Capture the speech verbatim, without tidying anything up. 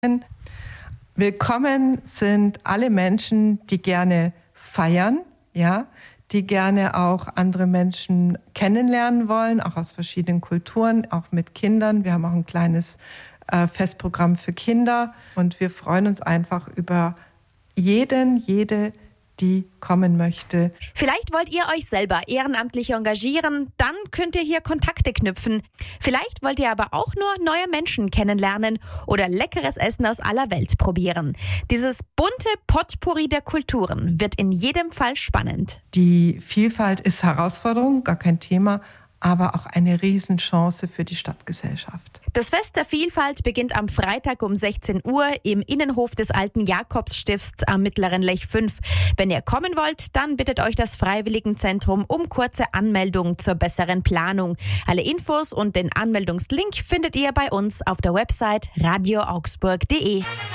Willkommen sind alle Menschen, die gerne feiern, ja, die gerne auch andere Menschen kennenlernen wollen, auch aus verschiedenen Kulturen, auch mit Kindern. Wir haben auch ein kleines äh, Festprogramm für Kinder und wir freuen uns einfach über jeden, jede, die kommen möchte. Vielleicht wollt ihr euch selber ehrenamtlich engagieren, dann könnt ihr hier Kontakte knüpfen. Vielleicht wollt ihr aber auch nur neue Menschen kennenlernen oder leckeres Essen aus aller Welt probieren. Dieses bunte Potpourri der Kulturen wird in jedem Fall spannend. Die Vielfalt ist Herausforderung, gar kein Thema, aber auch eine Riesenchance für die Stadtgesellschaft. Das Fest der Vielfalt beginnt am Freitag um sechzehn Uhr im Innenhof des alten Jakobsstifts am Mittleren Lech fünf. Wenn ihr kommen wollt, dann bittet euch das Freiwilligenzentrum um kurze Anmeldung zur besseren Planung. Alle Infos und den Anmeldungslink findet ihr bei uns auf der Website radio augsburg punkt de.